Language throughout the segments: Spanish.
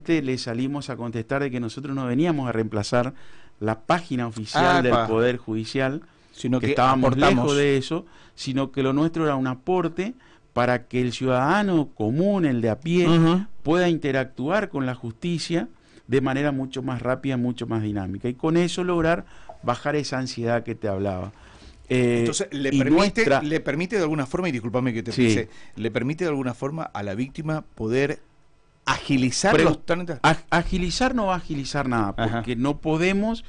le salimos a contestar de que nosotros no veníamos a reemplazar la página oficial del Poder Judicial, sino que estábamos lejos de eso, sino que lo nuestro era un aporte para que el ciudadano común, el de a pie, pueda interactuar con la justicia de manera mucho más rápida, mucho más dinámica, y con eso lograr bajar esa ansiedad que te hablaba. Entonces, le permite de alguna forma, y discúlpame que te pise, le permite de alguna forma a la víctima poder agilizar los trámites. Agilizar no va a agilizar nada, porque no podemos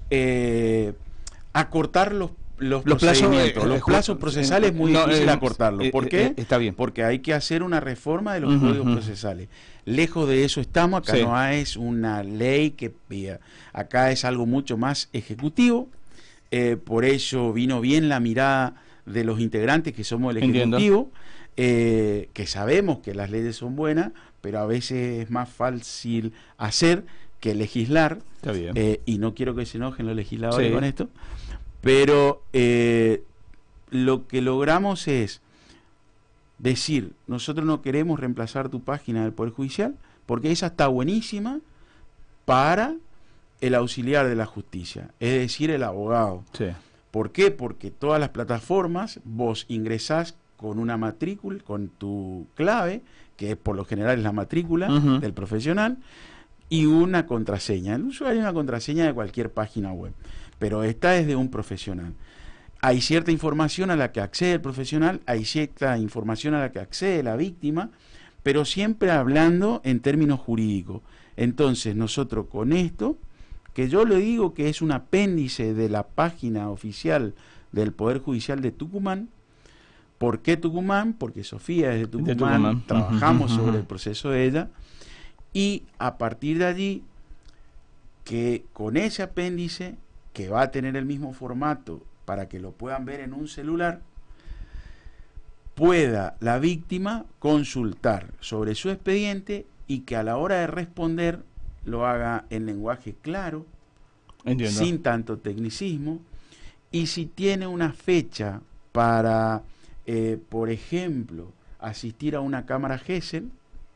acortar los procedimientos. Los plazos procesales es muy difícil acortarlos. ¿Por qué? Está bien. Porque hay que hacer una reforma de los códigos procesales. Lejos de eso estamos, acá no es una ley que pida, acá es algo mucho más ejecutivo. Por eso vino bien la mirada de los integrantes que somos el Ejecutivo, que sabemos que las leyes son buenas, pero a veces es más fácil hacer que legislar. Está bien. Y no quiero que se enojen los legisladores con esto, pero lo que logramos es decir, nosotros no queremos reemplazar tu página del Poder Judicial, porque esa está buenísima para el auxiliar de la justicia, es decir, el abogado. ¿Por qué? Porque todas las plataformas vos ingresás con una matrícula, con tu clave, que por lo general es la matrícula del profesional, y una contraseña. El usuario es una contraseña de cualquier página web, pero esta es de un profesional. Hay cierta información a la que accede el profesional, hay cierta información a la que accede la víctima, pero siempre hablando en términos jurídicos. Entonces nosotros con esto, que yo le digo que es un apéndice de la página oficial del Poder Judicial de Tucumán. ¿Por qué Tucumán? Porque Sofía es de Tucumán. Trabajamos sobre el proceso de ella, y a partir de allí, que con ese apéndice, que va a tener el mismo formato para que lo puedan ver en un celular, pueda la víctima consultar sobre su expediente y que a la hora de responder lo haga en lenguaje claro, sin tanto tecnicismo, y si tiene una fecha para, por ejemplo, asistir a una cámara Gesell,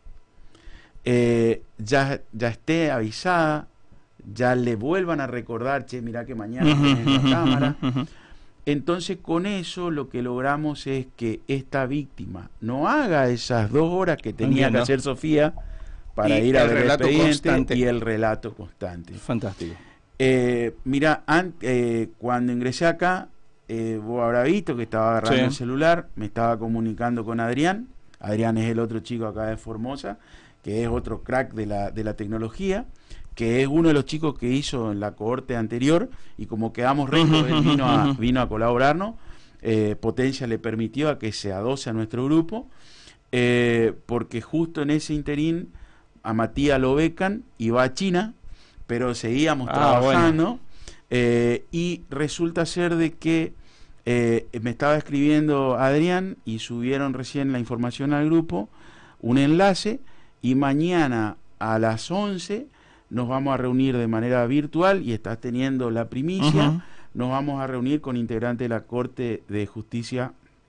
ya esté avisada, ya le vuelvan a recordar, che, mirá que mañana tienes la cámara. Entonces con eso lo que logramos es que esta víctima no haga esas 2 horas que tenía que hacer Sofía para ir a ver el expediente y el relato constante. Fantástico. Mira, cuando ingresé acá, vos habrás visto que estaba agarrando el celular, me estaba comunicando con Adrián. Adrián es el otro chico acá de Formosa, que es otro crack de la tecnología, que es uno de los chicos que hizo en la cohorte anterior, y como quedamos ricos, él vino a colaborarnos. Potencia le permitió a que se adoce a nuestro grupo, porque justo en ese interín a Matías lo becan y va a China, pero seguíamos trabajando. Y resulta ser de que me estaba escribiendo Adrián y subieron recién la información al grupo, un enlace, y mañana a las 11 nos vamos a reunir de manera virtual, y estás teniendo la primicia. Nos vamos a reunir con integrantes de la Corte de Justicia